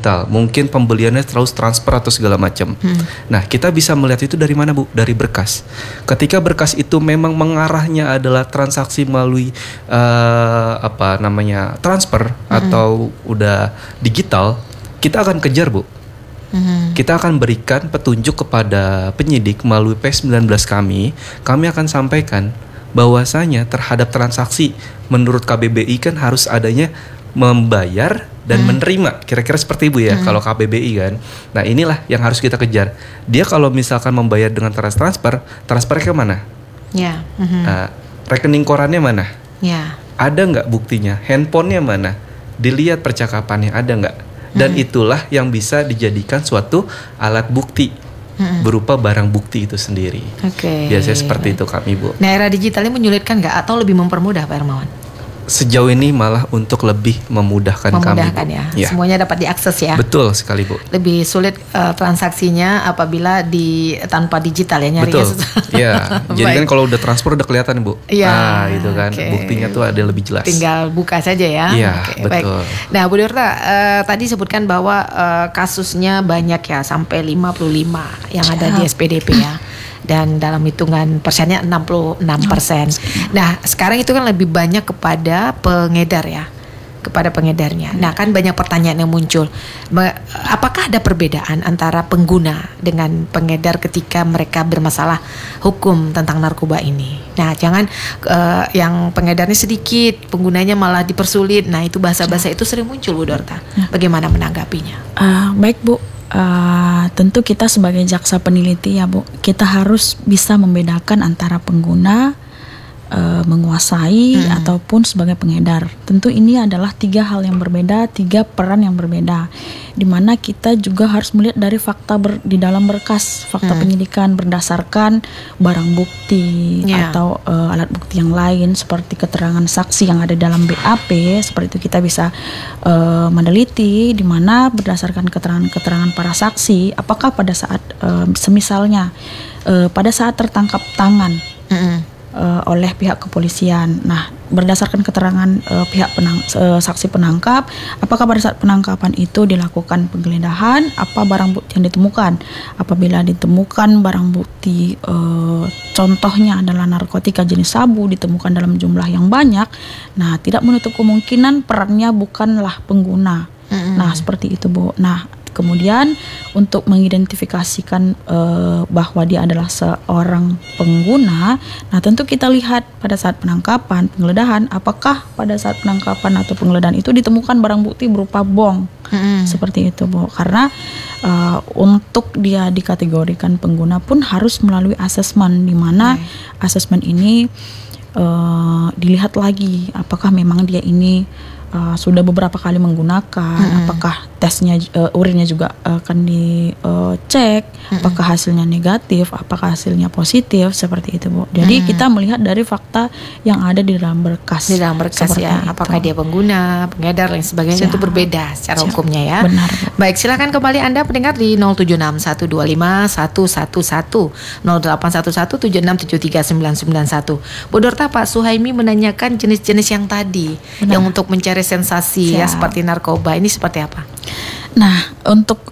digital, mungkin pembeliannya terus transfer atau segala macam. Nah, kita bisa melihat itu dari mana, Bu? Dari berkas. Ketika berkas itu memang mengarahnya adalah transaksi melalui transfer atau udah digital, kita akan kejar, Bu. Kita akan berikan petunjuk kepada penyidik melalui P19 kami akan sampaikan bahwasanya terhadap transaksi menurut KBBI kan harus adanya membayar dan menerima, kira-kira seperti itu ya kalau KBBI kan. Nah, inilah yang harus kita kejar. Dia kalau misalkan membayar dengan transfernya ke mana? Ya. Rekening korannya mana? Ya. Ada nggak buktinya? Handphonenya mana? Dilihat percakapannya ada nggak? Dan itulah yang bisa dijadikan suatu alat bukti berupa barang bukti itu sendiri. Biasanya seperti itu kami, Bu. Nah, era digital ini menyulitkan nggak atau lebih mempermudah, Pak Hermawan? Sejauh ini malah untuk lebih memudahkan kami, Bu. Ya. Semuanya dapat diakses ya. Betul sekali, Bu. Lebih sulit transaksinya apabila tanpa digital ya nyarinya. Betul. Ya. Jadi kan kalau udah transfer udah kelihatan, Bu. Iya. Itu kan buktinya tuh ada lebih jelas. Tinggal buka saja ya. Iya, betul. Baik. Nah, Bu Dorta, tadi sebutkan bahwa kasusnya banyak ya, sampai 55 yang ada di SPDP ya. Dan dalam hitungan persennya 66%. Nah, sekarang itu kan lebih banyak kepada pengedar ya, kepada pengedarnya. Nah, kan banyak pertanyaan yang muncul. Apakah ada perbedaan antara pengguna dengan pengedar ketika mereka bermasalah hukum tentang narkoba ini? Nah, jangan yang pengedarnya sedikit, penggunanya malah dipersulit. Nah, itu bahasa-bahasa itu sering muncul, Bu Dorta. Bagaimana menanggapinya? Baik, Bu. Tentu kita sebagai jaksa peneliti ya, Bu, kita harus bisa membedakan antara pengguna, menguasai ataupun sebagai pengedar. Tentu ini adalah 3 hal yang berbeda, 3 peran yang berbeda, di mana kita juga harus melihat dari fakta di dalam berkas, fakta penyidikan berdasarkan barang bukti atau alat bukti yang lain seperti keterangan saksi yang ada dalam BAP. Seperti itu kita bisa meneliti, di mana berdasarkan keterangan-keterangan para saksi, apakah pada saat semisalnya pada saat tertangkap tangan oleh pihak kepolisian. Nah, berdasarkan keterangan pihak saksi penangkap, apakah pada saat penangkapan itu dilakukan penggeledahan, apa barang bukti yang ditemukan? Apabila ditemukan barang bukti contohnya adalah narkotika jenis sabu ditemukan dalam jumlah yang banyak, nah tidak menutup kemungkinan perannya bukanlah pengguna. Nah, seperti itu, Bu. Nah, kemudian untuk mengidentifikasikan bahwa dia adalah seorang pengguna, nah tentu kita lihat pada saat penangkapan, penggeledahan, apakah pada saat penangkapan atau penggeledahan itu ditemukan barang bukti berupa bong. Seperti itu, Bu. Karena untuk dia dikategorikan pengguna pun harus melalui asesmen, di mana asesmen ini dilihat lagi apakah memang dia ini sudah beberapa kali menggunakan, apakah tesnya urinnya juga akan dicek, apakah hasilnya negatif, apakah hasilnya positif, seperti itu, Bu. Jadi kita melihat dari fakta yang ada di dalam berkas. Di dalam berkas ya, apakah dia pengguna, pengedar, lain sebagainya, itu berbeda secara hukumnya ya. Benar, Bu. Baik, silakan kembali Anda pendengar di 0761251111, 081176739991. Bu Dorta, Pak Suhaimi menanyakan jenis-jenis yang tadi, yang untuk mencari sensasi ya seperti narkoba, ini seperti apa? Nah, untuk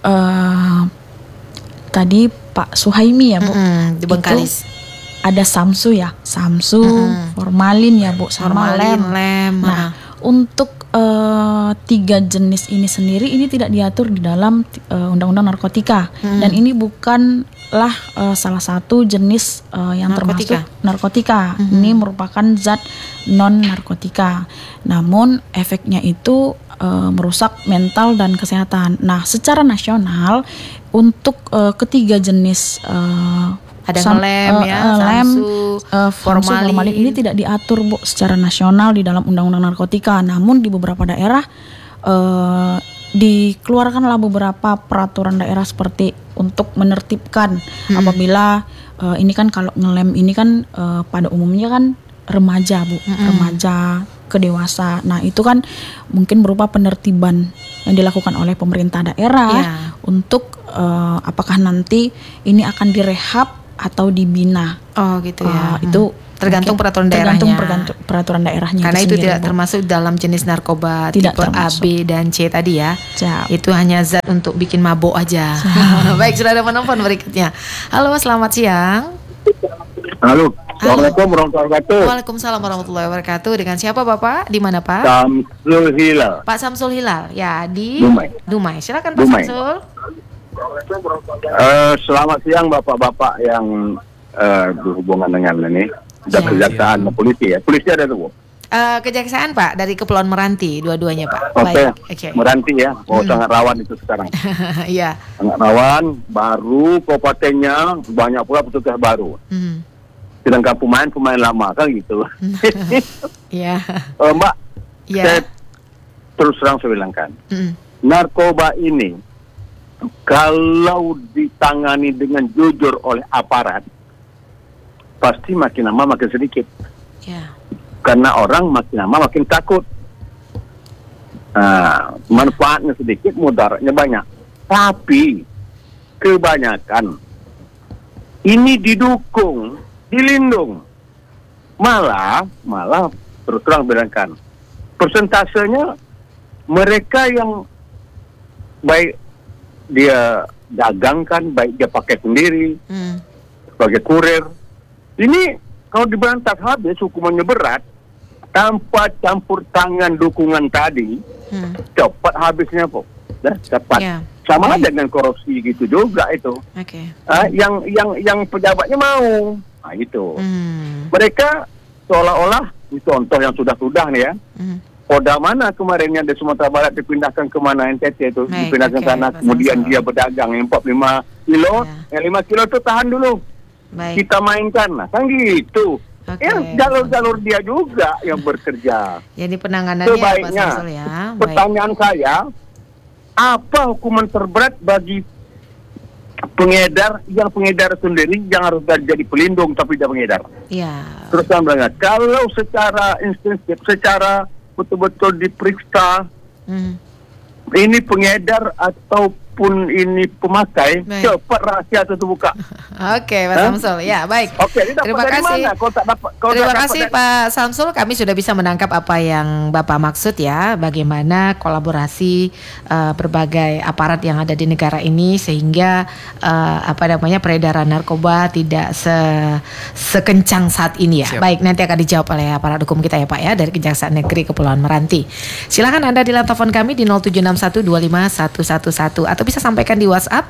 tadi Pak Suhaimi ya, Bu, di Bengkalis ada Samsu ya, formalin ya, Bu, sama lem. Nah, untuk 3 jenis ini sendiri ini tidak diatur di dalam Undang-Undang Narkotika, dan ini bukanlah salah satu jenis yang termasuk narkotika. Ini merupakan zat non narkotika, namun efeknya itu merusak mental dan kesehatan. Nah, secara nasional untuk ketiga jenis ada lem, formalin ini tidak diatur, Bu, secara nasional di dalam Undang-Undang Narkotika. Namun di beberapa daerah dikeluarkanlah beberapa peraturan daerah seperti untuk menertibkan apabila ini kan kalau ngelem ini kan pada umumnya kan remaja, Bu, remaja ke dewasa. Nah, itu kan mungkin berupa penertiban yang dilakukan oleh pemerintah daerah untuk apakah nanti ini akan direhab atau dibina. Oh, gitu ya. Itu Tergantung Mungkin peraturan daerahnya. Tergantung peraturan daerahnya. Karena itu sendiri, tidak Bu. termasuk dalam jenis narkoba Tidak tipe A, termasuk. B, dan C tadi ya. Siap. Itu hanya zat untuk bikin mabuk aja. Baik, sudah ada penelpon berikutnya. Halo, selamat siang. Halo, Assalamualaikum warahmatullahi wabarakatuh. Waalaikumsalam warahmatullahi wabarakatuh. Dengan siapa Bapak? Di mana Pak? Samsul Hilal. Pak Samsul Hilal. Ya, di Dumai. Silakan Pak Dumai. Samsul. Selamat siang bapak-bapak yang berhubungan dengan ini. Dan Ya. kejaksaan dan polisi ya. Polisi ada tuh, Bu. Kejaksaan Pak dari Kepulauan Meranti, dua-duanya Pak. Oke, Oke. Meranti ya. Oh, sangat rawan itu sekarang. Iya. Sangat rawan, baru kabupatennya banyak pula petugas baru. Hmm. Sedangkan pemain lama kan gitu. Iya. Mbak, Iya. saya terus terang saya bilangkan. Mm. Narkoba ini kalau ditangani dengan jujur oleh aparat, pasti makin lama makin sedikit. Ya. Karena orang makin lama makin takut. Manfaatnya sedikit, mudaratnya banyak. Tapi kebanyakan ini didukung, dilindung. Malah terus terang bilangkan, persentasenya mereka yang baik dia dagangkan, baik dia pakai sendiri sebagai kurir. Ini kalau diberantas habis, hukumannya berat, tanpa campur tangan dukungan tadi, cepat habisnya kok. Cepat. Ya. Sama aja dengan korupsi gitu juga itu. Oke. Yang pejabatnya mau, itu. Mereka seolah-olah, ini contoh yang sudah nih ya. Polda mana kemarin yang di Sumatera Barat dipindahkan ke mana NTT itu, Baik, dipindahkan ke oke, sana, Pak kemudian Samsul. dia berdagang yang 45 kilo, yang 5 kilo itu tahan dulu. Baik. Kita mainkan, nah kan gitu. Oke. Jalur-jalur dia juga yang bekerja. Jadi penanganannya Pak Sebaiknya, Samsul ya. Baik. pertanyaan saya, apa hukuman terberat bagi pengedar sendiri yang harus jadi pelindung tapi tidak pengedar? Ya. Terus saya bilang, kalau secara instinktif, secara betul-betul diperiksa, ini pengedar ataupun ini pemakai, Baik. cepat rahasia itu terbuka. Oke, Pak Samsul. Ya, baik. Oke, ini dapat Terima dari kasih. mana? Kalau tak dapat, Terima kasih Pak Samsul, kami sudah bisa menangkap apa yang Bapak maksud ya, bagaimana kolaborasi berbagai aparat yang ada di negara ini sehingga peredaran narkoba tidak sekencang saat ini ya. Siap. Baik, nanti akan dijawab oleh aparat hukum kita ya Pak ya dari Kejaksaan Negeri Kepulauan Meranti. Silakan Anda di telepon kami di 0761251111 atau bisa sampaikan di WhatsApp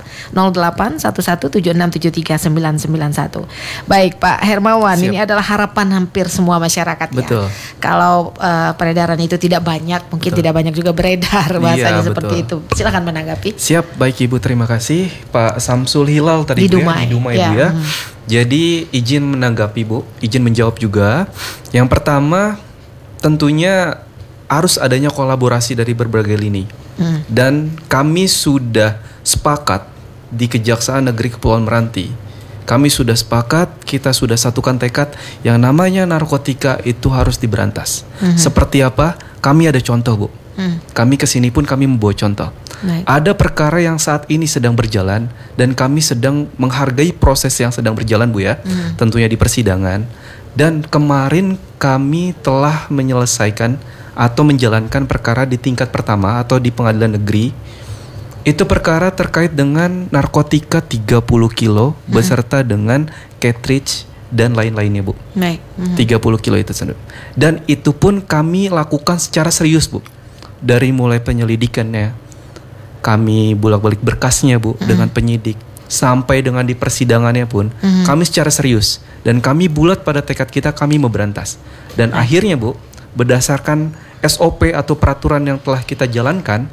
0811767391. Baik Pak Hermawan, Siap. ini adalah harapan hampir semua masyarakat ya. Betul. Kalau peredaran itu tidak banyak, mungkin tidak banyak juga beredar bahasanya Iya, seperti itu. Silakan menanggapi. Siap, baik Ibu, terima kasih. Pak Samsul Hilal tadi Di Bu, Dumai. ya, di Dumai Ya. Bu ya. Jadi izin menanggapi Bu, izin menjawab juga. Yang pertama tentunya harus adanya kolaborasi dari berbagai lini. Dan kami sudah sepakat di Kejaksaan Negeri Kepulauan Meranti. Kami sudah sepakat, kita sudah satukan tekad yang namanya narkotika itu harus diberantas. Seperti apa? Kami ada contoh Bu. Kami kesini pun kami membawa contoh. Baik. Ada perkara yang saat ini sedang berjalan dan kami sedang menghargai proses yang sedang berjalan Bu ya. Tentunya di persidangan. Dan kemarin kami telah menyelesaikan atau menjalankan perkara di tingkat pertama atau di pengadilan negeri. Itu perkara terkait dengan narkotika 30 kilo beserta dengan cartridge dan lain-lainnya Bu. Baik. 30 kilo itu sendiri. Dan itu pun kami lakukan secara serius Bu. Dari mulai penyelidikannya, kami bolak-balik berkasnya Bu dengan penyidik, sampai dengan di persidangannya pun kami secara serius dan kami bulat pada tekad kita, kami memberantas. Dan akhirnya Bu, berdasarkan SOP atau peraturan yang telah kita jalankan,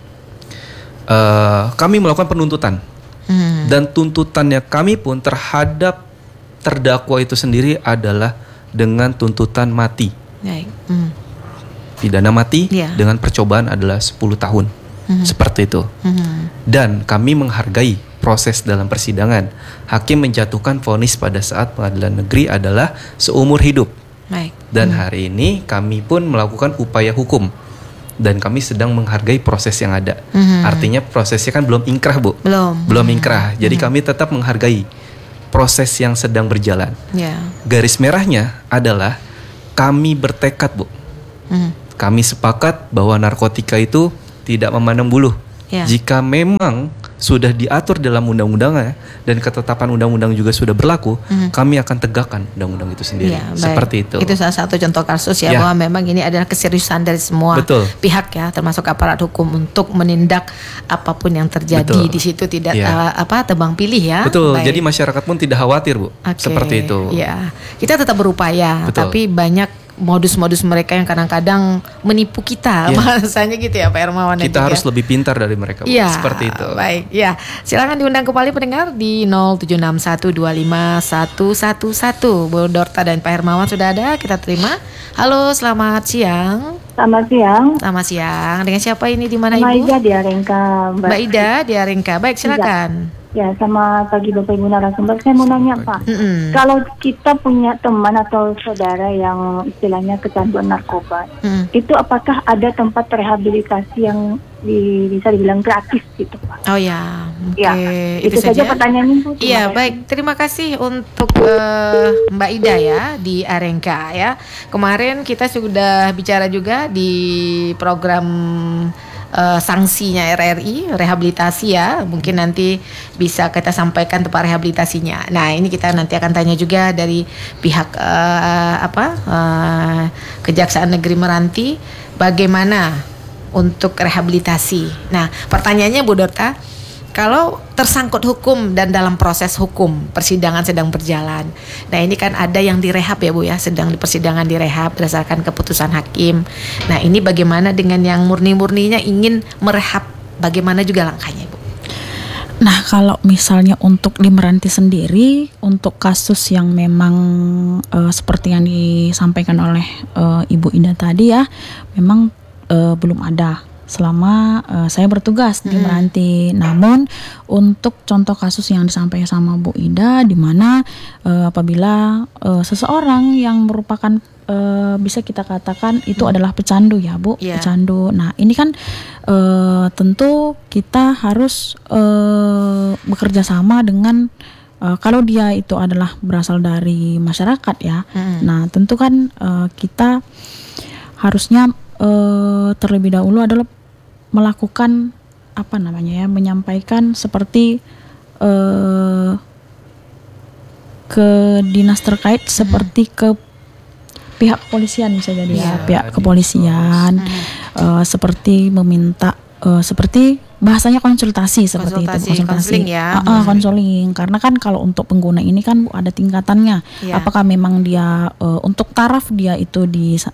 kami melakukan penuntutan. Dan tuntutannya kami pun terhadap terdakwa itu sendiri adalah dengan tuntutan mati. Baik. Pidana mati Iya. dengan percobaan adalah 10 tahun. Seperti itu. Dan kami menghargai proses dalam persidangan. Hakim menjatuhkan vonis pada saat pengadilan negeri adalah seumur hidup. Baik. Dan hari ini kami pun melakukan upaya hukum. Dan kami sedang menghargai proses yang ada. Artinya prosesnya kan belum ingkrah Bu. Belum. Belum ingkrah. Jadi kami tetap menghargai proses yang sedang berjalan. Ya. Garis merahnya adalah kami bertekad, Bu. Kami sepakat bahwa narkotika itu tidak memandang bulu. Ya. Jika memang sudah diatur dalam undang-undangnya dan ketetapan undang-undang juga sudah berlaku, kami akan tegakkan undang-undang itu sendiri. Ya, seperti itu. Itu salah satu contoh kasus ya, Ya. bahwa memang ini adalah keseriusan dari semua Betul. pihak ya, termasuk aparat hukum untuk menindak apapun yang terjadi. Betul. Di situ tidak Ya. tebang pilih ya. Betul. Baik. Jadi masyarakat pun tidak khawatir, Bu. Oke, Seperti itu. Ya, kita tetap berupaya, Betul. tapi banyak modus-modus mereka yang kadang-kadang menipu kita, Ya. bahasanya gitu ya Pak Hermawan. dan Kita juga- harus lebih pintar dari mereka, Bu. Iya, Seperti itu. Baik, ya. Silakan diundang kembali pendengar di 0761251111. Bu Dorta dan Pak Hermawan sudah ada, kita terima. Halo, selamat siang. Selamat siang. Selamat siang. Dengan siapa ini, di mana Sama Ibu? Ida di Arengka, Mbak Ida di Arengka. Baik, silakan. Ya, sama pagi Bapak Ibu narasumber. Saya mau nanya Pak, Mm-mm. kalau kita punya teman atau saudara yang istilahnya kecanduan narkoba, Mm. itu apakah ada tempat rehabilitasi yang bisa dibilang gratis gitu Pak? Oh ya, oke. Ya, itu saja pertanyaannya Bu. Terima Iya, kasih. baik. Terima kasih untuk Mbak Ida ya di Arengka ya. Kemarin kita sudah bicara juga di program sanksinya RRI, rehabilitasi ya. Mungkin nanti bisa kita sampaikan tempat rehabilitasinya. Nah, ini kita nanti akan tanya juga dari pihak Kejaksaan Negeri Meranti bagaimana untuk rehabilitasi. Nah, pertanyaannya Bu Dorta, kalau tersangkut hukum dan dalam proses hukum, persidangan sedang berjalan. Nah, ini kan ada yang direhab ya Bu ya, sedang di persidangan direhab berdasarkan keputusan hakim. Nah, ini bagaimana dengan yang murni-murninya ingin merehab? Bagaimana juga langkahnya Bu? Nah, kalau misalnya untuk di Meranti sendiri, untuk kasus yang memang seperti yang disampaikan oleh Ibu Ida tadi ya, memang belum ada selama saya bertugas di Meranti. Namun untuk contoh kasus yang disampaikan sama Bu Ida, di mana apabila seseorang yang merupakan bisa kita katakan itu adalah pecandu ya Bu, Yeah. pecandu. Nah, ini kan tentu kita harus bekerja sama dengan kalau dia itu adalah berasal dari masyarakat ya. Nah, tentu kan kita harusnya terlebih dahulu adalah melakukan menyampaikan seperti ke dinas terkait, seperti ke pihak kepolisian bisa jadi ya, pihak kepolisian seperti meminta seperti bahasanya konsultasi seperti itu, konseling ya. Konseling, karena kan kalau untuk pengguna ini kan ada tingkatannya. Ya. Apakah memang dia untuk taraf dia itu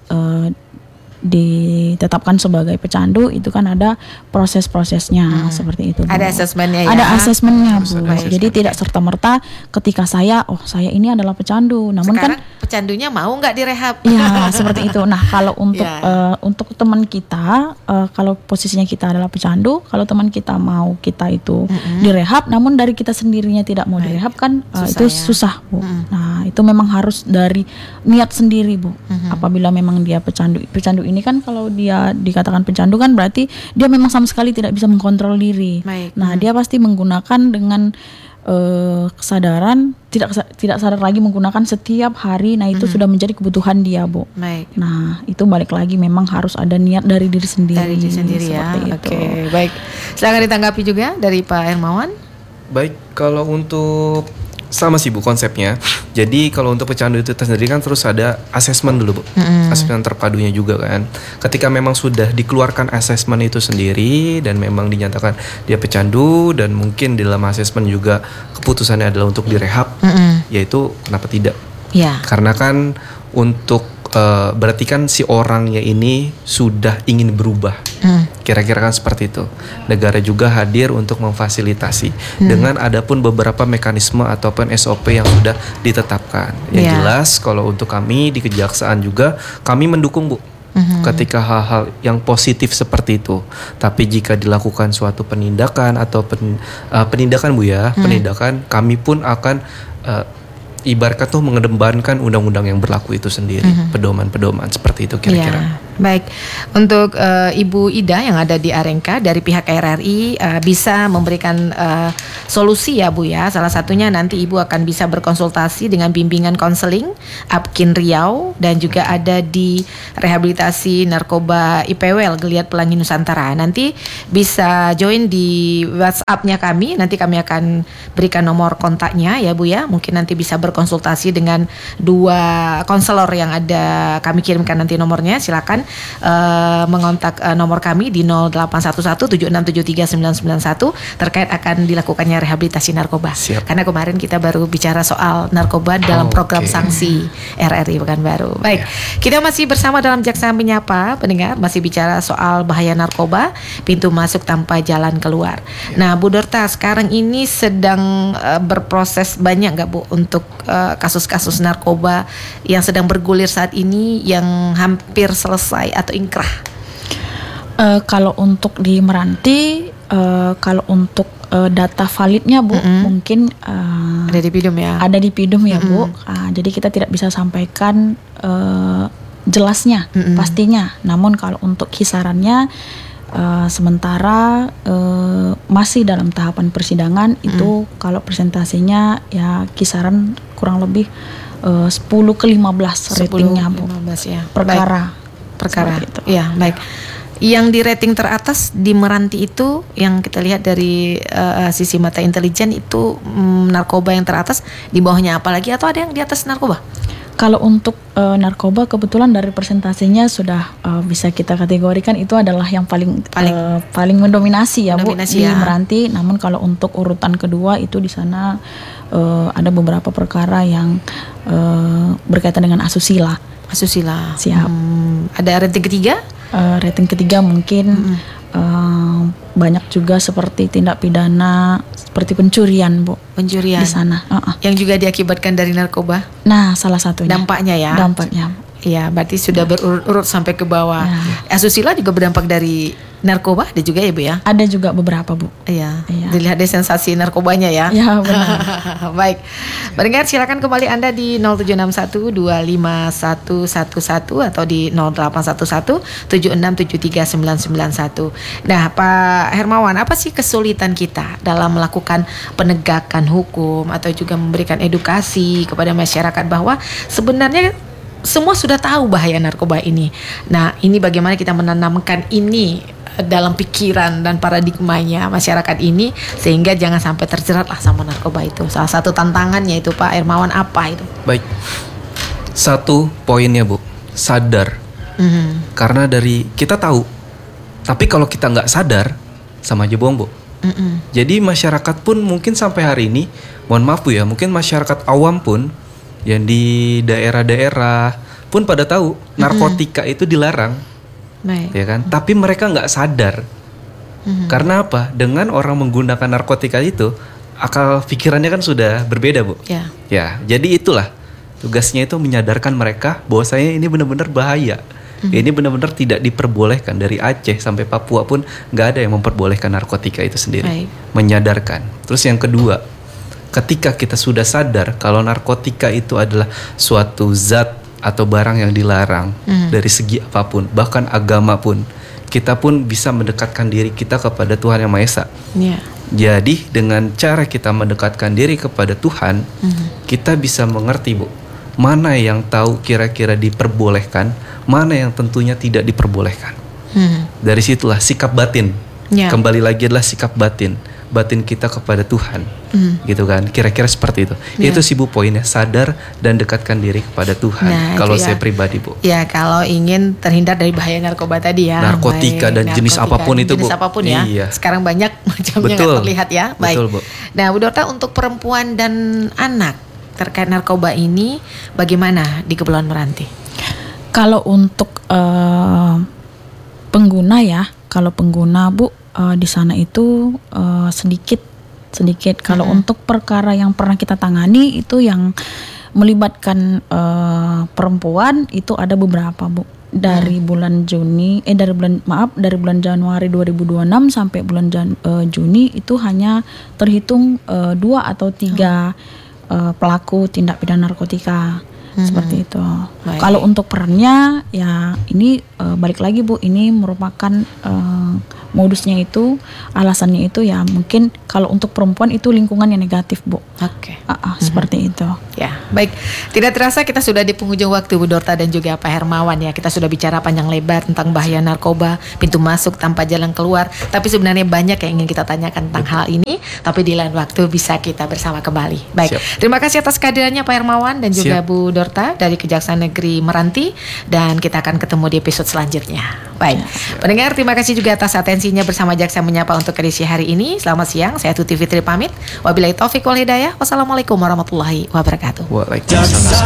ditetapkan sebagai pecandu, itu kan ada proses-prosesnya seperti itu Bu. Ada asesmennya ya. Ada asesmennya Bu. Baik. Jadi tidak serta-merta ketika saya ini adalah pecandu. Namun Sekarang kan pecandunya mau nggak direhab? ya seperti itu. Nah, kalau untuk Ya. untuk teman kita, kalau posisinya kita adalah pecandu, kalau teman kita mau kita itu direhab, namun dari kita sendirinya tidak mau direhab kan itu susah Bu. Nah, itu memang harus dari niat sendiri Bu. Apabila memang dia pecandu ini kan kalau dia dikatakan pecandu kan berarti dia memang sama sekali tidak bisa mengkontrol diri. Baik. Nah, dia pasti menggunakan dengan kesadaran, tidak sadar lagi menggunakan setiap hari. Nah, itu sudah menjadi kebutuhan dia Bu. Baik. Nah, itu balik lagi memang harus ada niat dari diri sendiri. Dari diri sendiri ya. Seperti itu. Oke, baik. Silakan ditanggapi juga dari Pak Hermawan. Baik, kalau untuk sama sih Bu konsepnya. Jadi kalau untuk pecandu itu sendiri kan terus ada asesmen dulu Bu. Asesmen terpadunya juga kan. Ketika memang sudah dikeluarkan asesmen itu sendiri dan memang dinyatakan dia pecandu dan mungkin di dalam asesmen juga keputusannya adalah untuk direhab, yaitu kenapa tidak? Ya. Karena kan untuk berarti kan si orangnya ini sudah ingin berubah. Kira-kira kan seperti itu. Negara juga hadir untuk memfasilitasi dengan adapun beberapa mekanisme ataupun SOP yang sudah ditetapkan. Yang jelas kalau untuk kami di Kejaksaan juga kami mendukung Bu. Ketika hal-hal yang positif seperti itu. Tapi jika dilakukan suatu penindakan atau penindakan Bu ya, penindakan, kami pun akan ibaratnya tuh mengedepankan undang-undang yang berlaku itu sendiri, pedoman-pedoman seperti itu kira-kira. Ya, baik. Untuk Ibu Ida yang ada di Arengka dari pihak RRI bisa memberikan solusi ya Bu ya. Salah satunya nanti Ibu akan bisa berkonsultasi dengan bimbingan konseling Apkin Riau, dan juga ada di rehabilitasi narkoba IPWL Geliat Pelangi Nusantara. Nanti bisa join di WhatsApp-nya kami. Nanti kami akan berikan nomor kontaknya ya Bu ya. Mungkin nanti bisa berkonsultasi dengan 2 konselor yang ada, kami kirimkan nanti nomornya. Silakan mengontak nomor kami di 0811-7673-991 terkait akan dilakukannya rehabilitasi narkoba. Siap. Karena kemarin kita baru bicara soal narkoba dalam program sanksi RRI Pekanbaru. Baik, kita masih bersama dalam Jaksa Menyapa, pendengar, masih bicara soal bahaya narkoba, pintu masuk tanpa jalan keluar. Nah, Bu Dorta, sekarang ini sedang berproses banyak nggak Bu untuk kasus-kasus narkoba yang sedang bergulir saat ini yang hampir selesai atau ingkrah? Kalau untuk di Meranti, kalau untuk data validnya Bu, mungkin ada di Pidum ya. Ada di Pidum ya Bu. Jadi kita tidak bisa sampaikan jelasnya, pastinya. Namun kalau untuk kisarannya, sementara masih dalam tahapan persidangan, itu kalau presentasinya ya kisaran kurang lebih 10 ke 15 ratingnya Bu. 15 ya. Perkara. Itu. Ya, baik. Yang di rating teratas di Meranti itu yang kita lihat dari sisi mata intelijen itu narkoba yang teratas, di bawahnya apalagi, atau ada yang di atas narkoba? Kalau untuk narkoba kebetulan dari presentasinya sudah bisa kita kategorikan itu adalah yang paling mendominasi ya Bu di Meranti. Namun kalau untuk urutan kedua itu di sana ada beberapa perkara yang berkaitan dengan asusila. Siap. Ada rating ketiga? Rating ketiga mungkin banyak juga seperti tindak pidana seperti pencurian Bu. Pencurian di sana. Yang juga diakibatkan dari narkoba. Nah, salah satunya. Dampaknya ya. Iya, berarti sudah berurut-urut sampai ke bawah. Asusila juga berdampak dari narkoba, ada juga ya Bu ya? Ada juga beberapa Bu. Iya. Dilihat dari sensasi narkobanya ya. Ya benar. Baik. Pendengar, silakan kembali Anda di 0761-25111 atau di 0811-7673-991. Nah, Pak Hermawan, apa sih kesulitan kita dalam melakukan penegakan hukum atau juga memberikan edukasi kepada masyarakat bahwa sebenarnya semua sudah tahu bahaya narkoba ini. Nah, ini bagaimana kita menanamkan ini dalam pikiran dan paradigmanya masyarakat ini sehingga jangan sampai terjerat lah sama narkoba itu. Salah satu tantangannya itu Pak Hermawan apa itu? Baik. Satu poinnya Bu, sadar. Karena dari kita tahu, tapi kalau kita nggak sadar sama aja bohong Bu. Jadi masyarakat pun mungkin sampai hari ini, mohon maaf Bu ya, mungkin masyarakat awam pun yang di daerah-daerah pun pada tahu narkotika itu dilarang, ya kan? Tapi mereka nggak sadar. Karena apa? Dengan orang menggunakan narkotika itu, akal pikirannya kan sudah berbeda Bu. Ya, jadi itulah tugasnya itu menyadarkan mereka bahwasanya ini benar-benar bahaya. Ini benar-benar tidak diperbolehkan. Dari Aceh sampai Papua pun nggak ada yang memperbolehkan narkotika itu sendiri. Menyadarkan. Terus yang kedua, ketika kita sudah sadar kalau narkotika itu adalah suatu zat atau barang yang dilarang dari segi apapun, bahkan agama pun, kita pun bisa mendekatkan diri kita kepada Tuhan Yang Maha Esa. Jadi dengan cara kita mendekatkan diri kepada Tuhan, kita bisa mengerti Bu, mana yang tahu kira-kira diperbolehkan, mana yang tentunya tidak diperbolehkan. Dari situlah sikap batin. Kembali lagi adalah sikap batin kita kepada Tuhan, gitu kan? Kira-kira seperti itu. Itu sih Bu poinnya, sadar dan dekatkan diri kepada Tuhan. Kalau saya pribadi Bu. Ya, kalau ingin terhindar dari bahaya narkoba tadi ya. Narkotika dan jenis apapun itu Bu. Jenis apapun ya. Sekarang banyak macamnya nggak terlihat ya. Baik. Betul, Bu. Nah, Bu Dorta, untuk perempuan dan anak terkait narkoba ini bagaimana di Kepulauan Meranti? Kalau untuk pengguna ya, kalau pengguna Bu, di sana itu sedikit. Kalau untuk perkara yang pernah kita tangani itu yang melibatkan perempuan itu ada beberapa Bu. Dari bulan dari bulan Januari 2026 sampai bulan Juni itu hanya terhitung 2 atau 3 pelaku tindak pidana narkotika. Seperti itu. Baik. Kalau untuk perannya ya ini balik lagi Bu, ini merupakan modusnya itu, alasannya itu ya mungkin kalau untuk perempuan itu lingkungan yang negatif Bu. Oke. Seperti itu. Ya, baik. Tidak terasa kita sudah di penghujung waktu Bu Dorta dan juga Pak Hermawan ya. Kita sudah bicara panjang lebar tentang bahaya narkoba, pintu masuk tanpa jalan keluar. Tapi sebenarnya banyak yang ingin kita tanyakan tentang hal ini. Tapi di lain waktu bisa kita bersama kembali. Baik. Siap. Terima kasih atas kehadirannya Pak Hermawan dan juga Bu Dorta dari Kejaksaan Negeri Meranti. Dan kita akan ketemu di episode selanjutnya. Baik. Pendengar, terima kasih juga atas atensinya bersama Jaksa Menyapa untuk edisi hari ini. Selamat siang. Saya Tuti Fitri pamit. Wabillahi taufiq wal hidayah. Wassalamualaikum warahmatullahi wabarakatuh. Waalaikumsalam.